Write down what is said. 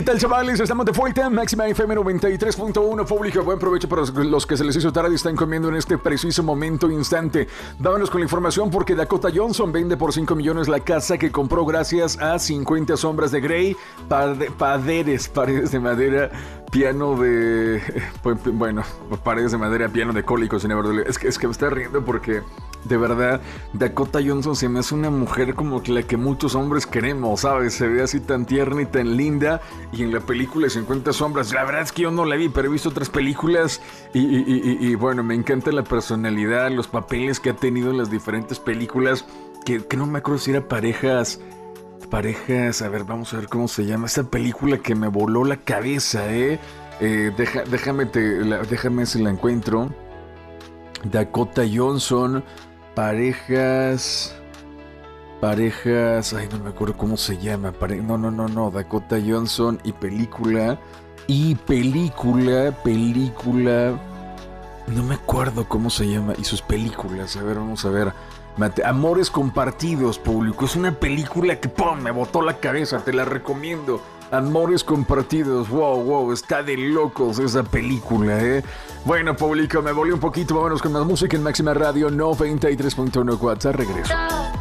tal, chavales? Estamos de vuelta. Máxima FM 93.1. Público, buen provecho para los que se les hizo tarde y están comiendo en este preciso momento, instante. Vámonos con la información porque Dakota Johnson vende por 5 millones la casa que compró gracias a 50 sombras de Grey, paredes de madera, piano de... Bueno, paredes de madera, piano de cólicos. Es que me está riendo porque... De verdad, Dakota Johnson se me hace una mujer como la que muchos hombres queremos, ¿sabes? Se ve así tan tierna y tan linda. Y en la película de 50 sombras, la verdad es que yo no la vi, pero he visto otras películas. Y bueno, me encanta la personalidad, los papeles que ha tenido en las diferentes películas. Que no me acuerdo si era parejas, a ver, vamos a ver cómo se llama. Esa película que me voló la cabeza, déjame si la encuentro. Dakota Johnson... Parejas, ay, no me acuerdo cómo se llama. No, Dakota Johnson y película, no me acuerdo cómo se llama. Y sus películas, a ver, vamos a ver. Amores compartidos, público. Es una película que, ¡pum!, me botó la cabeza, te la recomiendo. Amores compartidos, wow, está de locos esa película, Bueno, público, me volví un poquito, vámonos con más música en Máxima Radio 93.1 WhatsApp, regreso.